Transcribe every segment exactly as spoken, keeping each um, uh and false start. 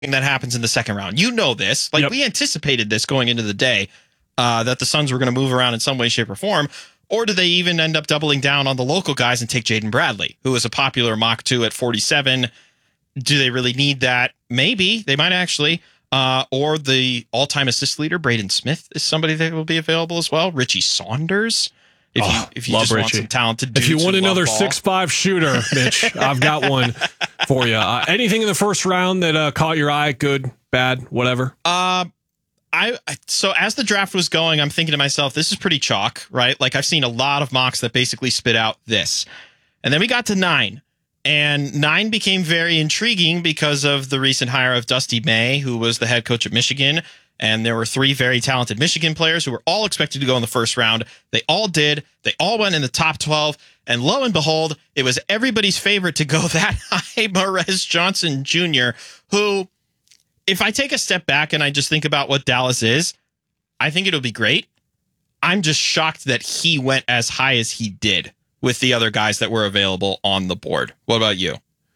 that happens in the second round. You know this. Like, yep. we anticipated this going into the day, uh, that the Suns were going to move around in some way, shape, or form. Or do they even end up doubling down on the local guys and take Jaden Bradley, who is a popular mock two at forty-seven? Do they really need that? Maybe. They might actually. Uh, or the all-time assist leader, Braden Smith, is somebody that will be available as well. Richie Saunders. If oh, you if you just Richie. want some talented dudes. If you want another ball. six five shooter, Mitch, I've got one for you. Uh, anything in the first round that uh, caught your eye? Good, bad, whatever? Uh, I So as the draft was going, I'm thinking to myself, this is pretty chalk, right? Like, I've seen a lot of mocks that basically spit out this. And then we got to nine. And nine became very intriguing because of the recent hire of Dusty May, who was the head coach at Michigan. And there were three very talented Michigan players who were all expected to go in the first round. They all did. They all went in the top twelve. And lo and behold, it was everybody's favorite to go that high, Morez Johnson Junior, who, if I take a step back and I just think about what Dallas is, I think it'll be great. I'm just shocked that he went as high as he did with the other guys that were available on the board. What about you?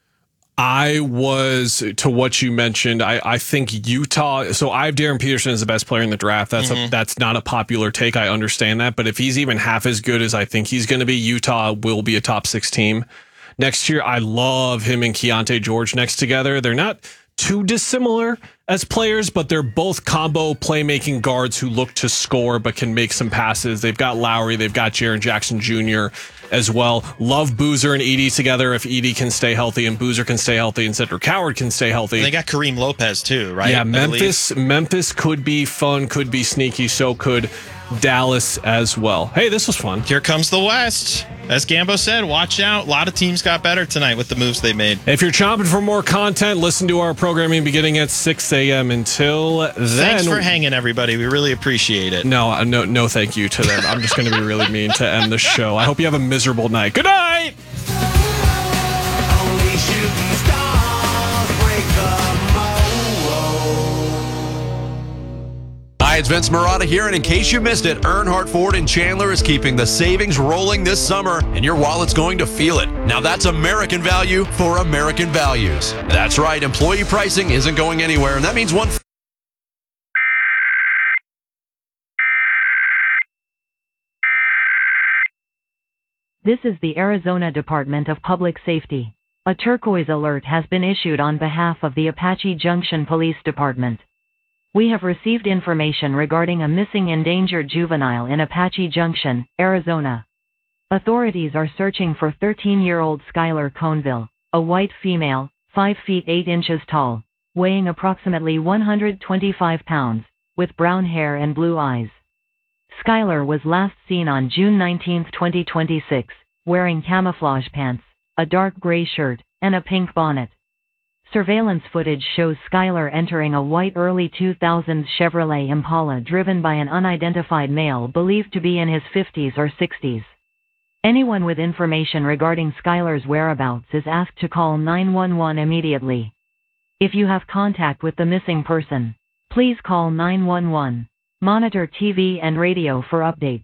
I was, to what you mentioned, I, I think Utah, so I have Darren Peterson as the best player in the draft. That's mm-hmm. a, that's not a popular take. I understand that. But if he's even half as good as I think he's going to be, Utah will be a top six team next year. I love him and Keontae George next together. They're not too dissimilar as players, but they're both combo playmaking guards who look to score but can make some passes. They've got Lowry. They've got Jaren Jackson Junior as well. Love Boozer and Edey together if Edey can stay healthy and Boozer can stay healthy and Cedric Howard can stay healthy. And they got Kareem Lopez too, right? Yeah, Memphis Memphis could be fun, could be sneaky, so could Dallas as well. Hey, this was fun. Here comes the West. As Gambo said, watch out. A lot of teams got better tonight with the moves they made. If you're chomping for more content, listen to our programming beginning at six a.m. Until then. Thanks for hanging, everybody. We really appreciate it. No, no, no thank you to them. I'm just going to be really mean to end the show. I hope you have a miserable night. Good night! Only shooting stars break the Hi, it's Vince Marotta here, and in case you missed it, Earnhardt Ford in Chandler is keeping the savings rolling this summer, and your wallet's going to feel it. Now that's American value for American values. That's right, employee pricing isn't going anywhere, and that means one... This is the Arizona Department of Public Safety. A turquoise alert has been issued on behalf of the Apache Junction Police Department. We have received information regarding a missing endangered juvenile in Apache Junction, Arizona. Authorities are searching for thirteen-year-old Skylar Coneville, a white female, five feet eight inches tall, weighing approximately one hundred twenty-five pounds, with brown hair and blue eyes. Skylar was last seen on June nineteenth, twenty twenty-six, wearing camouflage pants, a dark gray shirt, and a pink bonnet. Surveillance footage shows Skylar entering a white early two thousands Chevrolet Impala driven by an unidentified male believed to be in his fifties or sixties. Anyone with information regarding Skylar's whereabouts is asked to call nine one one immediately. If you have contact with the missing person, please call nine one one. Monitor T V and radio for updates.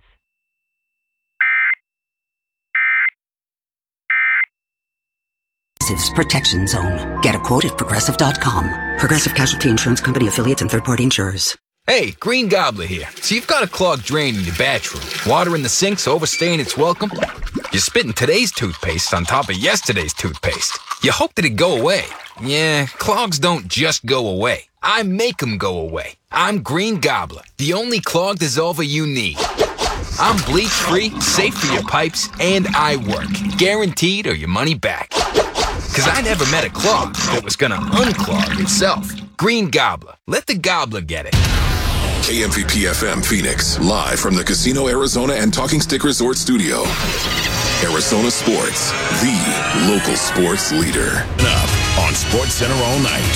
Protection Zone. Get a quote at Progressive dot com. Progressive Casualty Insurance Company affiliates and third-party insurers. Hey, Green Gobbler here. So you've got a clogged drain in your bathroom. Water in the sink's overstaying its welcome. You're spitting today's toothpaste on top of yesterday's toothpaste. You hope that it'd go away. Yeah, clogs don't just go away. I make them go away. I'm Green Gobbler, the only clog dissolver you need. I'm bleach-free, safe for your pipes, and I work. Guaranteed or your money back. Because I never met a clog that was going to unclog itself. Green Gobbler. Let the gobbler get it. K M V P F M Phoenix, live from the Casino Arizona and Talking Stick Resort Studio. Arizona Sports, the local sports leader. Up on Sports Center all night.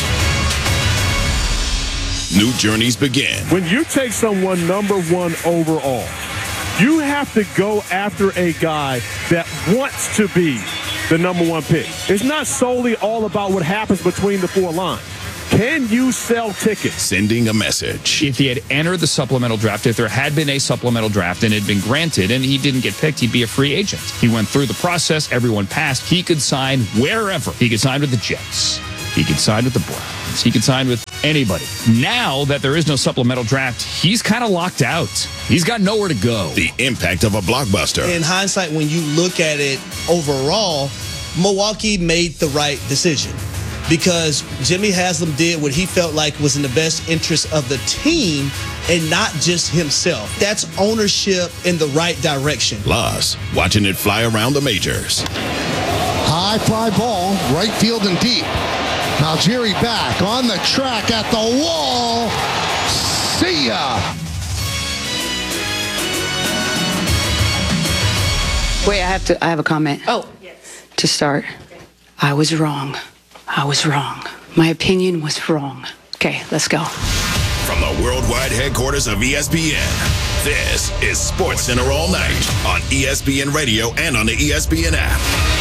New journeys begin. When you take someone number one overall, you have to go after a guy that wants to be the number one pick. It's not solely all about what happens between the four lines. Can you sell tickets? Sending a message. If he had entered the supplemental draft, if there had been a supplemental draft and it had been granted and he didn't get picked, he'd be a free agent. He went through the process. Everyone passed. He could sign wherever. He could sign with the Jets. He could sign with the Browns. teams. He can sign with anybody. Now that there is no supplemental draft, he's kind of locked out. He's got nowhere to go. The impact of a blockbuster. In hindsight, when you look at it overall, Milwaukee made the right decision because Jimmy Haslam did what he felt like was in the best interest of the team and not just himself. That's ownership in the right direction. Plus, watching it fly around the majors. High fly ball, right field and deep. Now Jerry back on the track at the wall. See ya. Wait, I have to. I have a comment. Oh, yes. To start, I was wrong. I was wrong. My opinion was wrong. Okay, let's go. From the worldwide headquarters of E S P N, this is Sports Center All Night on E S P N Radio and on the E S P N app.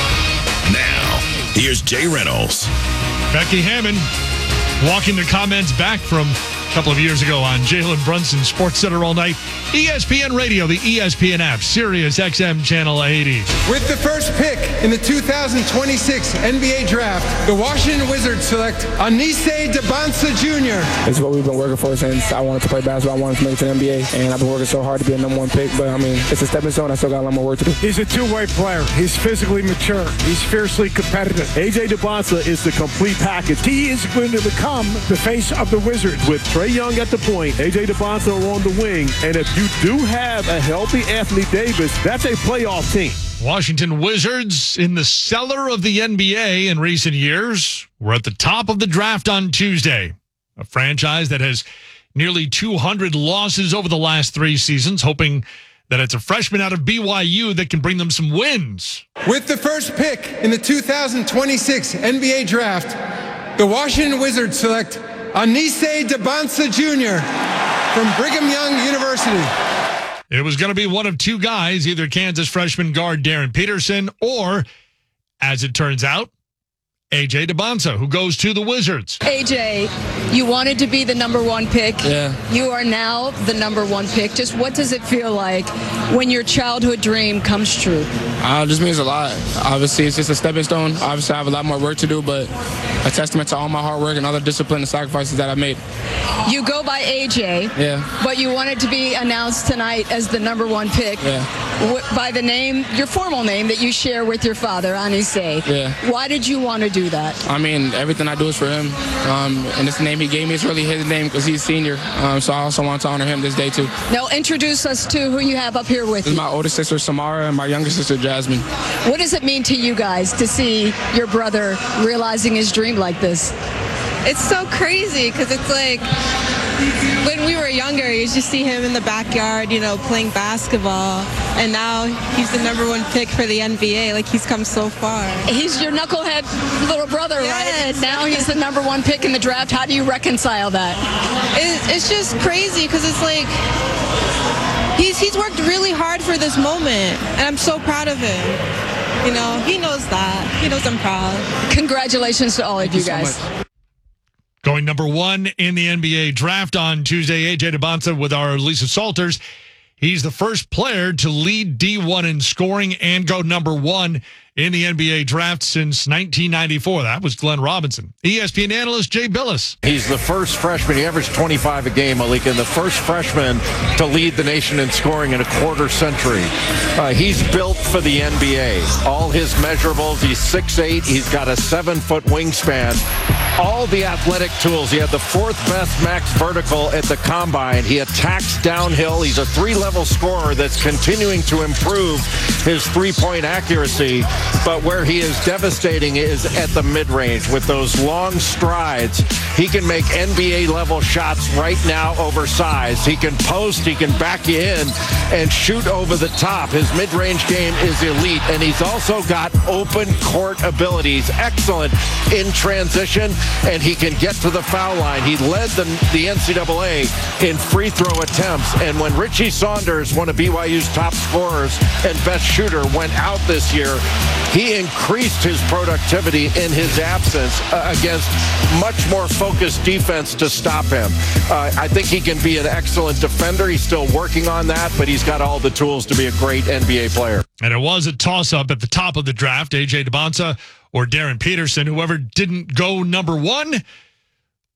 Now, here's Jay Reynolds. Becky Hammon walking the comments back from a couple of years ago on Jalen Brunson, Sports Center All Night, E S P N Radio, the E S P N app, Sirius X M Channel eighty. With the first pick in the two thousand twenty-six N B A Draft, the Washington Wizards select Anise Debonsa Junior It's what we've been working for since I wanted to play basketball. I wanted to make it to the N B A, and I've been working so hard to be a number one pick. But, I mean, it's a stepping stone. I still got a lot more work to do. He's a two-way player. He's physically mature. He's fiercely competitive. A J Debonsa is the complete package. He is going to become the face of the Wizards with Trae Young at the point, A J Debonsa on the wing, and if you do have a healthy Anthony Davis, that's a playoff team. Washington Wizards in the cellar of the N B A in recent years were at the top of the draft on Tuesday. A franchise that has nearly two hundred losses over the last three seasons, hoping that it's a freshman out of B Y U that can bring them some wins. With the first pick in the two thousand twenty-six N B A Draft, the Washington Wizards select Anise Debonsa Junior from Brigham Young University. It was going to be one of two guys, either Kansas freshman guard Darren Peterson or, as it turns out, A J Debonsa, who goes to the Wizards. A J, you wanted to be the number one pick. Yeah. You are now the number one pick. Just what does it feel like when your childhood dream comes true? Uh, it just means a lot. Obviously, it's just a stepping stone. Obviously, I have a lot more work to do, but a testament to all my hard work and all the discipline and sacrifices that I made. You go by A J, yeah. but you wanted to be announced tonight as the number one pick yeah. w- by the name, your formal name that you share with your father, Anise. Yeah. Why did you want to do that? I mean, everything I do is for him, um, and it's the name he gave me. It's really his name because he's senior, um, so I also want to honor him this day, too. Now, introduce us to who you have up here with This you. is my older sister, Samara, and my younger sister, Jasmine. What does it mean to you guys to see your brother realizing his dream like this? It's so crazy because it's like when we were younger, you used to see him in the backyard, you know, playing basketball, and now he's the number one pick for the N B A. Like, he's come so far. He's your knucklehead little brother, yes. right? And now he's the number one pick in the draft. How do you reconcile that? It, it's just crazy because it's like he's he's worked really hard for this moment, and I'm so proud of him. You know, he knows that. He knows I'm proud. Congratulations to all of Thank you, you guys. So much. Going number one in the N B A draft on Tuesday, A J Debonsa with our Lisa Salters. He's the first player to lead D one in scoring and go number one in the N B A draft since nineteen ninety-four. That was Glenn Robinson. E S P N analyst Jay Billis. He's the first freshman. He averaged twenty-five a game, Malik, and the first freshman to lead the nation in scoring in a quarter century. Uh, he's built for the N B A. All his measurables, he's six eight. He's got a seven-foot wingspan. All the athletic tools. He had the fourth best max vertical at the combine. He attacks downhill. He's a three-level scorer that's continuing to improve his three-point accuracy. But where he is devastating is at the mid-range with those long strides. He can make N B A-level shots right now oversized. He can post, he can back you in, and shoot over the top. His mid-range game is elite, and he's also got open court abilities. Excellent in transition, and he can get to the foul line. He led the, the N C double A in free throw attempts, and when Richie Saunders, one of B Y U's top scorers and best shooter, went out this year, he increased his productivity in his absence uh, against much more focused defense to stop him. Uh, I think he can be an excellent defender. He's still working on that, but he's got all the tools to be a great N B A player. And it was a toss-up at the top of the draft, A J Debonsa or Darren Peterson. Whoever didn't go number one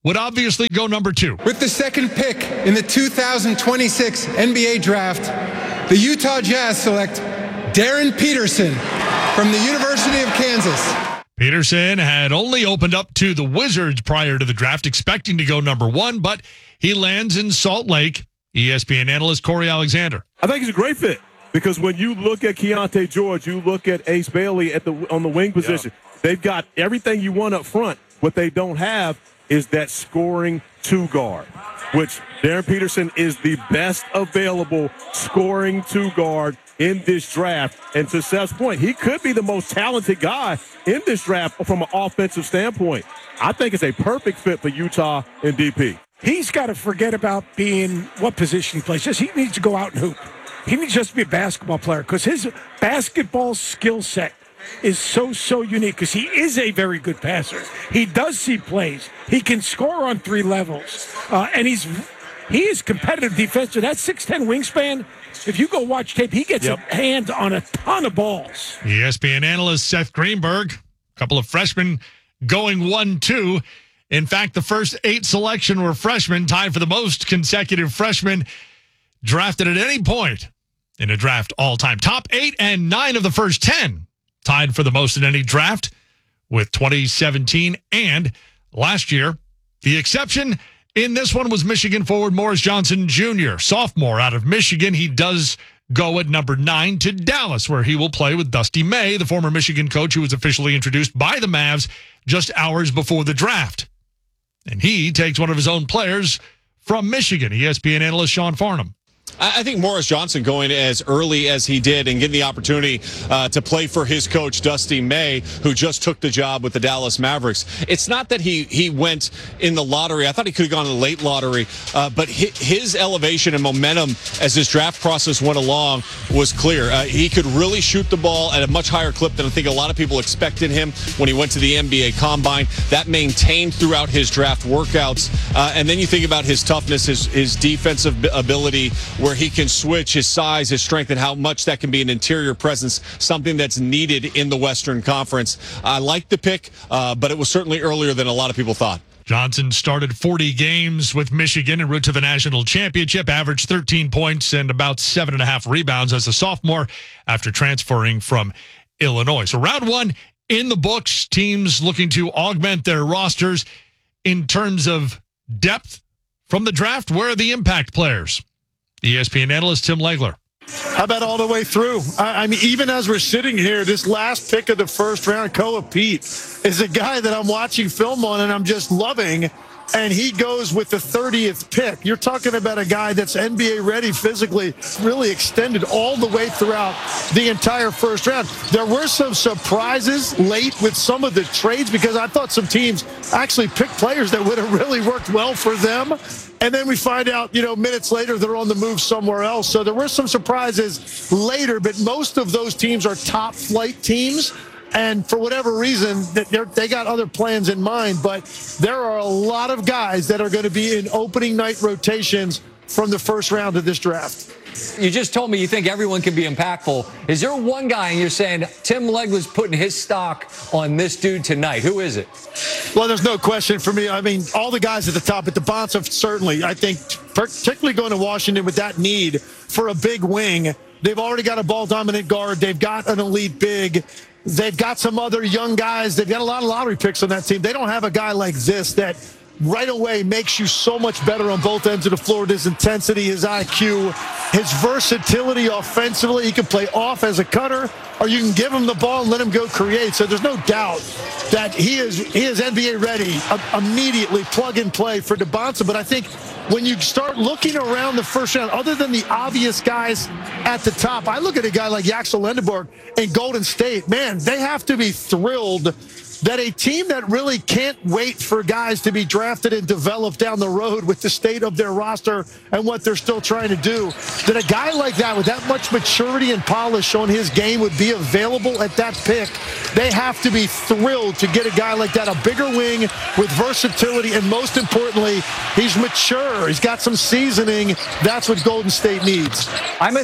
would obviously go number two. With the second pick in the two thousand twenty-six N B A Draft, the Utah Jazz select Darren Peterson from the University of Kansas. Peterson had only opened up to the Wizards prior to the draft, expecting to go number one, but he lands in Salt Lake. E S P N analyst Corey Alexander. I think he's a great fit because when you look at Keontae George, you look at Ace Bailey at the on the wing position. Yeah. They've got everything you want up front. What they don't have is that scoring two guard, which Darren Peterson is the best available scoring two guard in this draft. And to Seth's point, he could be the most talented guy in this draft from an offensive standpoint. I think it's a perfect fit for Utah and D P. He's got to forget about being what position he plays. Just he needs to go out and hoop. He needs just to be a basketball player because his basketball skill set is so, so unique because he is a very good passer. He does see plays. He can score on three levels. Uh, and he's he is competitive defensive. That six ten wingspan, if you go watch tape, he gets yep. a hand on a ton of balls. E S P N analyst Seth Greenberg, a couple of freshmen going one two. In fact, the first eight selection were freshmen, tied for the most consecutive freshmen drafted at any point in a draft all time. Top eight and nine of the first ten tied for the most in any draft with twenty seventeen and last year. The exception in this one was Michigan forward Morris Johnson Junior, sophomore out of Michigan. He does go at number nine to Dallas, where he will play with Dusty May, the former Michigan coach who was officially introduced by the Mavs just hours before the draft. And he takes one of his own players from Michigan, E S P N analyst Sean Farnham. I think Morris Johnson going as early as he did and getting the opportunity uh, to play for his coach, Dusty May, who just took the job with the Dallas Mavericks. It's not that he he went in the lottery. I thought he could have gone in the late lottery, uh, but his elevation and momentum as this draft process went along was clear. Uh, he could really shoot the ball at a much higher clip than I think a lot of people expected him when he went to the N B A Combine. That maintained throughout his draft workouts. Uh, and then you think about his toughness, his, his defensive ability, where he can switch, his size, his strength, and how much that can be an interior presence, something that's needed in the Western Conference. I like the pick, uh, but it was certainly earlier than a lot of people thought. Johnson started forty games with Michigan en route to the national championship, averaged thirteen points and about seven and a half rebounds as a sophomore after transferring from Illinois. So round one in the books, teams looking to augment their rosters in terms of depth from the draft. Where are the impact players? E S P N analyst Tim Legler. How about all the way through? I, I mean, even as we're sitting here, this last pick of the first round, Koa Pete, is a guy that I'm watching film on and I'm just loving. And he goes with the thirtieth pick. You're talking about a guy that's N B A ready physically, really extended all the way throughout the entire first round. There were some surprises late with some of the trades because I thought some teams actually picked players that would have really worked well for them. And then we find out, you know, minutes later, they're on the move somewhere else. So there were some surprises later, but most of those teams are top flight teams. And for whatever reason, they got other plans in mind. But there are a lot of guys that are going to be in opening night rotations from the first round of this draft. You just told me you think everyone can be impactful. Is there one guy and you're saying Tim Legler's putting his stock on this dude tonight? Who is it? Well, there's no question for me. I mean, all the guys at the top, at the bottom, certainly. I think particularly going to Washington with that need for a big wing. They've already got a ball-dominant guard. They've got an elite big. They've got some other young guys. They've got a lot of lottery picks on that team. They don't have a guy like this that right away makes you so much better on both ends of the floor. His intensity, his I Q, his versatility offensively. He can play off as a cutter, or you can give him the ball and let him go create. So there's no doubt that he is he is N B A ready, uh, immediately plug and play for DeBonsa. But I think when you start looking around the first round, other than the obvious guys at the top, I look at a guy like Yaxel Lendeborg in Golden State. Man, they have to be thrilled that a team that really can't wait for guys to be drafted and developed down the road with the state of their roster and what they're still trying to do, that a guy like that with that much maturity and polish on his game would be available at that pick. They have to be thrilled to get a guy like that, a bigger wing with versatility, and most importantly, he's mature. He's got some seasoning. That's what Golden State needs. I'm at the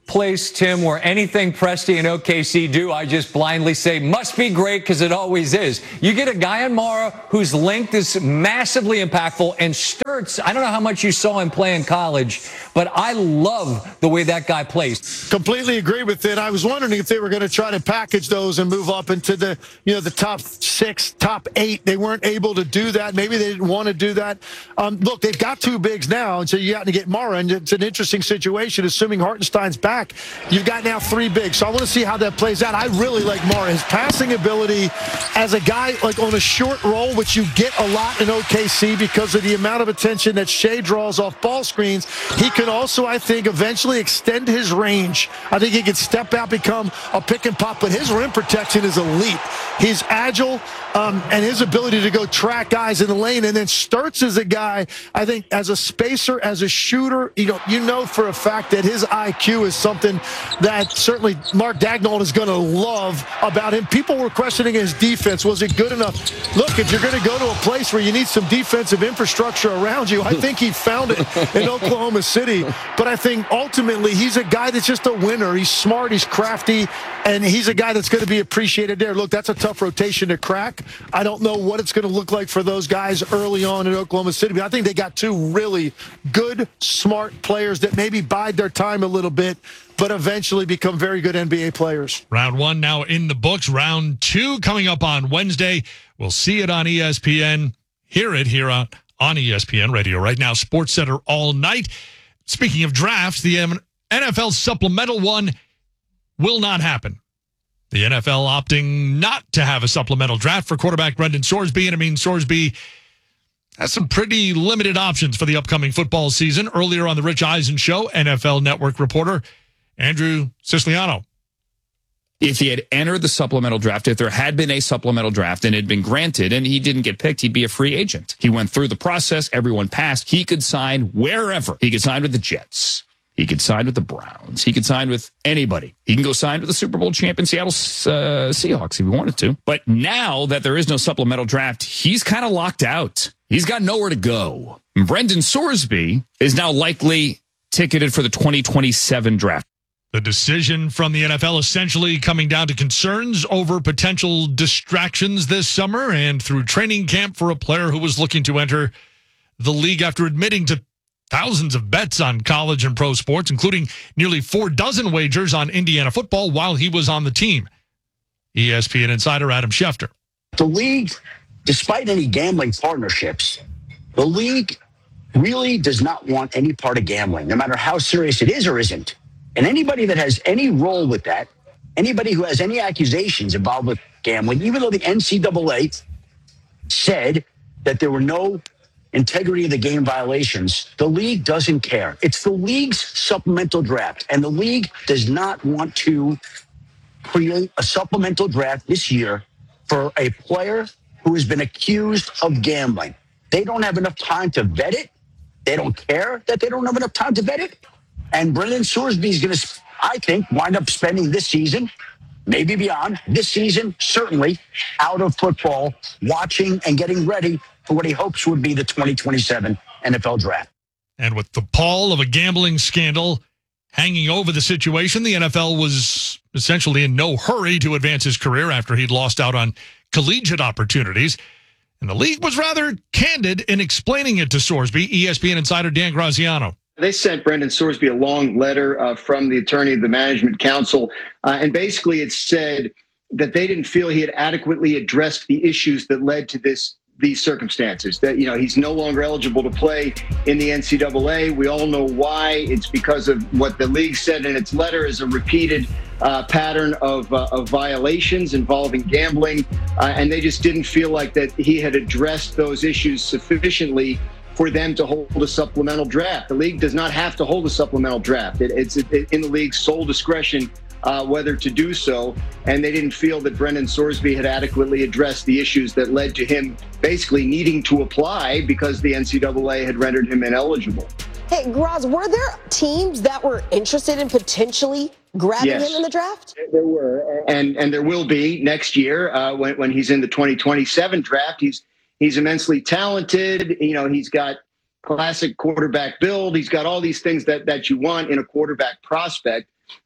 place, Tim, where anything Presti and O K C do, I just blindly say must be great because it always is. You get a guy in Mara whose length is massively impactful, and Sturtz, I don't know how much you saw him play in college, but I love the way that guy plays. Completely agree with it. I was wondering if they were going to try to package those and move up into the, you know, the top six, top eight. They weren't able to do that. Maybe they didn't want to do that. Um, look, they've got two bigs now, and so you got to get Mara, and it's an interesting situation, assuming Hartenstein's back. You've got now three bigs, so I want to see how that plays out. I really like Mara. His passing ability as a guy like on a short roll, which you get a lot in O K C because of the amount of attention that Shea draws off ball screens. He can also, I think, eventually extend his range. I think he can step out, become a pick and pop, but his rim protection is elite. He's agile, um, and his ability to go track guys in the lane. And then Sturtz is a guy, I think, as a spacer, as a shooter, you know, you know for a fact that his I Q is something that certainly Mark Daigneault is going to love about him. People were questioning his defense. Was it good enough? Look, if you're going to go to a place where you need some defensive infrastructure around you, I think he found it in Oklahoma City. But I think ultimately he's a guy that's just a winner. He's smart, he's crafty, and he's a guy that's going to be appreciated there. Look, that's a tough rotation to crack. I don't know what it's going to look like for those guys early on in Oklahoma City, but I think they got two really good, smart players that maybe bide their time a little bit, but eventually become very good N B A players. Round one now in the books. Round two coming up on Wednesday. We'll see it on E S P N, hear it here on, on E S P N Radio. Right now, Sports Center all night. Speaking of drafts, the N F L supplemental one will not happen. The N F L opting not to have a supplemental draft for quarterback Brendan Sorsby, and it means Sorsby has some pretty limited options for the upcoming football season. Earlier on the Rich Eisen Show, N F L Network reporter Andrew Siciliano. If he had entered the supplemental draft, if there had been a supplemental draft and it had been granted and he didn't get picked, he'd be a free agent. He went through the process. Everyone passed. He could sign wherever. He could sign with the Jets. He could sign with the Browns. He could sign with anybody. He can go sign with the Super Bowl champion Seattle uh, Seahawks if he wanted to. But now that there is no supplemental draft, he's kind of locked out. He's got nowhere to go. Brendan Sorsby is now likely ticketed for the twenty twenty-seven draft. The decision from the N F L essentially coming down to concerns over potential distractions this summer and through training camp for a player who was looking to enter the league after admitting to thousands of bets on college and pro sports, including nearly four dozen wagers on Indiana football while he was on the team. E S P N insider Adam Schefter. The league, despite any gambling partnerships, the league really does not want any part of gambling, no matter how serious it is or isn't. And anybody that has any role with that, anybody who has any accusations involved with gambling, even though the N C double A said that there were no integrity of the game violations, the league doesn't care. It's the league's supplemental draft, and the league does not want to create a supplemental draft this year for a player who has been accused of gambling. They don't have enough time to vet it. They don't care that they don't have enough time to vet it. And Brendan Sorsby is going to, I think, wind up spending this season, maybe beyond, this season, certainly, out of football, watching and getting ready for what he hopes would be the twenty twenty-seven N F L draft. And with the pall of a gambling scandal hanging over the situation, the N F L was essentially in no hurry to advance his career after he'd lost out on collegiate opportunities. And the league was rather candid in explaining it to Sorsby. E S P N insider Dan Graziano. They sent Brendan Sorsby a long letter uh, from the attorney of the management council, uh, and basically it said that they didn't feel he had adequately addressed the issues that led to this these circumstances. That, you know, he's no longer eligible to play in the N C double A. We all know why. It's because of what the league said in its letter is a repeated uh, pattern of, uh, of violations involving gambling, uh, and they just didn't feel like that he had addressed those issues sufficiently for them to hold a supplemental draft. The league does not have to hold a supplemental draft. It, it's it, in the league's sole discretion uh, whether to do so, and they didn't feel that Brendan Sorsby had adequately addressed the issues that led to him basically needing to apply because the N C double A had rendered him ineligible. Hey, Graz, were there teams that were interested in potentially grabbing Yes. him in the draft? There were, and and there will be next year uh, when when he's in the twenty twenty-seven draft. He's He's immensely talented. You know, he's got classic quarterback build. He's got all these things that, that you want in a quarterback prospect.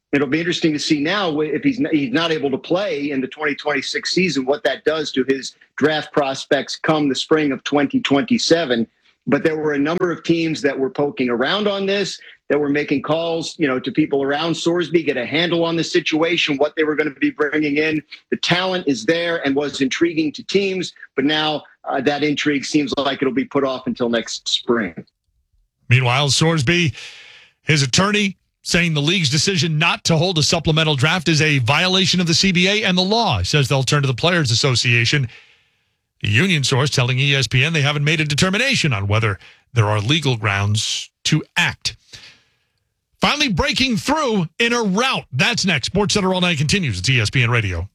It'll be interesting to see now if he's not, he's not able to play in the twenty twenty-six season, what that does to his draft prospects come the spring of twenty twenty-seven. But there were a number of teams that were poking around on this, that were making calls, you know, to people around Sorsby, get a handle on the situation, what they were going to be bringing in. The talent is there and was intriguing to teams, but now uh, that intrigue seems like it'll be put off until next spring. Meanwhile, Sorsby, his attorney, saying the league's decision not to hold a supplemental draft is a violation of the C B A and the law. He says they'll turn to the Players Association. The union source telling E S P N they haven't made a determination on whether there are legal grounds to act. Finally breaking through in a rout. That's next. Sports Center All Night continues. It's E S P N Radio.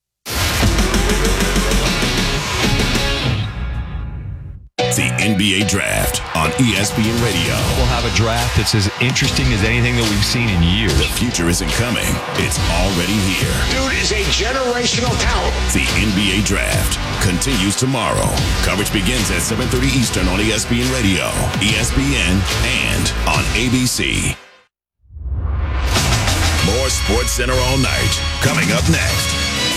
The N B A Draft on E S P N Radio. We'll have a draft that's as interesting as anything that we've seen in years. The future isn't coming. It's already here. Dude is a generational talent. The N B A Draft continues tomorrow. Coverage begins at seven thirty Eastern on E S P N Radio, E S P N, and on A B C. More Sports Center All Night coming up next.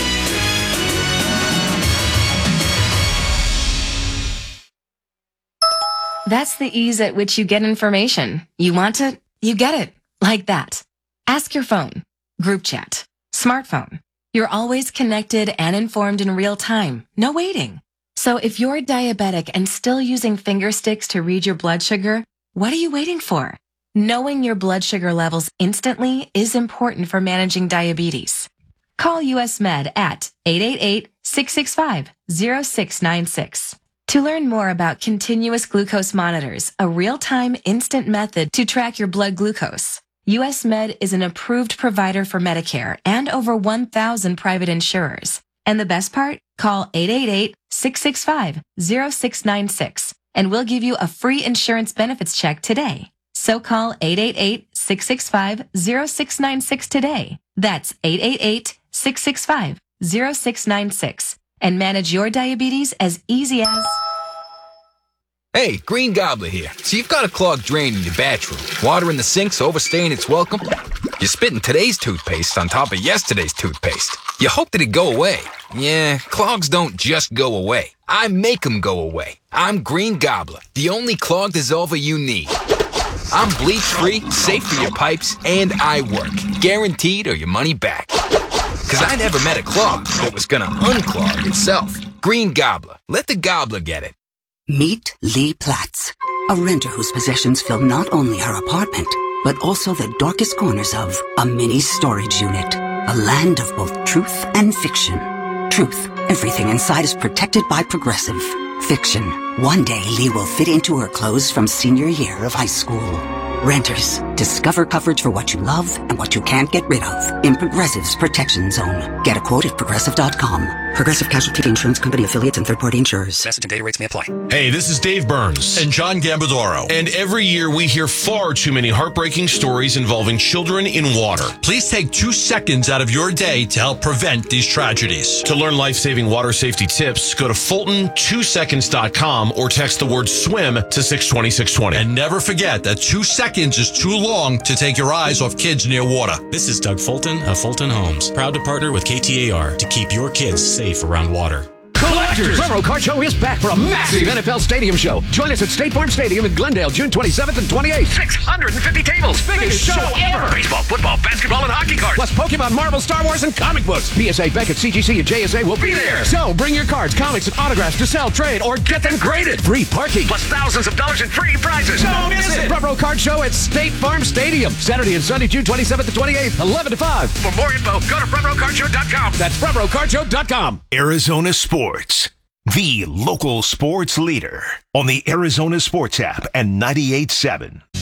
That's the ease at which you get information. You want it, you get it. Like that. Ask your phone. Group chat. Smartphone. You're always connected and informed in real time. No waiting. So if you're diabetic and still using finger sticks to read your blood sugar, what are you waiting for? Knowing your blood sugar levels instantly is important for managing diabetes. Call U S Med at eight eight eight, six six five, zero six nine six. To learn more about continuous glucose monitors, a real-time instant method to track your blood glucose, U S Med is an approved provider for Medicare and over one thousand private insurers. And the best part? Call eight eight eight, six six five, zero six nine six and we'll give you a free insurance benefits check today. So call eight eight eight, six six five, zero six nine six today. That's eight eight eight, six six five, zero six nine six. And manage your diabetes as easy as... Hey, Green Gobbler here. So you've got a clogged drain in your bathroom. Water in the sink's overstaying its welcome. You're spitting today's toothpaste on top of yesterday's toothpaste. You hope that it go away. Yeah, clogs don't just go away. I make them go away. I'm Green Gobbler, the only clog dissolver you need. I'm bleach-free, safe for your pipes, and I work. Guaranteed or your money back. Because I never met a clog that was going to unclog itself. Green Gobbler. Let the gobbler get it. Meet Lee Platts, a renter whose possessions fill not only her apartment, but also the darkest corners of a mini storage unit. A land of both truth and fiction. Truth. Everything inside is protected by Progressive. Fiction. One day Lee will fit into her clothes from senior year of high school. Renters. Discover coverage for what you love and what you can't get rid of in Progressive's Protection Zone. Get a quote at Progressive dot com. Progressive Casualty Insurance Company affiliates and third-party insurers. Message and data rates may apply. Hey, this is Dave Burns and John Gambadoro. And every year we hear far too many heartbreaking stories involving children in water. Please take two seconds out of your day to help prevent these tragedies. To learn life-saving water safety tips, go to Fulton two seconds dot com or text the word SWIM to six twenty, six twenty. And never forget that two seconds is too long to take your eyes off kids near water. This is Doug Fulton of Fulton Homes, proud to partner with K T A R to keep your kids safe around water. Collectors! Front Row Card Show is back for a massive N F L Stadium show. Join us at State Farm Stadium in Glendale, June twenty-seventh and twenty-eighth. six hundred fifty tables. Biggest, Biggest show, show ever. Baseball, football, basketball, and hockey cards. Plus Pokemon, Marvel, Star Wars, and comic books. P S A, Beckett, C G C, and J S A will be there. So bring your cards, comics, and autographs to sell, trade, or get them graded. Free parking. Plus thousands of dollars in free prizes. Don't miss it. Front Row Card Show at State Farm Stadium. Saturday and Sunday, June twenty-seventh and twenty-eighth, eleven to five. For more info, go to front row card show dot com. That's front row card show dot com. Arizona Sports, the local sports leader on the Arizona Sports app and ninety-eight point seven.